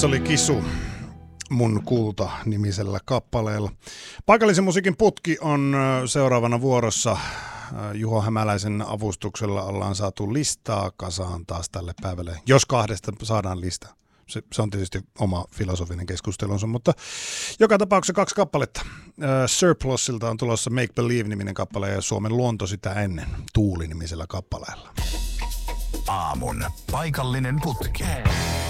Tässä oli Kisu Mun kulta-nimisellä kappaleella. Paikallisen musiikin putki on seuraavana vuorossa. Juho Hämäläisen avustuksella ollaan saatu listaa kasaan taas tälle päivälle. Jos kahdesta saadaan lista. Se on tietysti oma filosofinen keskustelunsa, mutta joka tapauksessa 2 kappaletta. Surplusilta on tulossa Make Believe-niminen kappale ja Suomen luonto sitä ennen Tuuli-nimisellä kappaleella. Aamun paikallinen putki.